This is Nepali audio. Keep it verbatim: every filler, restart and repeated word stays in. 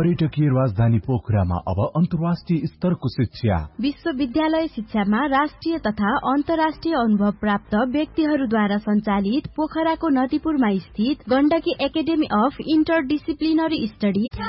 पर्यटकीय राजधानी पोखरामा अब अन्तर्राष्ट्रिय स्तरको शिक्षा। विश्वविद्यालय शिक्षामा राष्ट्रिय तथा अन्तर्राष्ट्रिय अनुभव प्राप्त व्यक्तिहरूद्वारा सञ्चालित पोखराको नदीपुरमा स्थित Gandaki academy of interdisciplinary study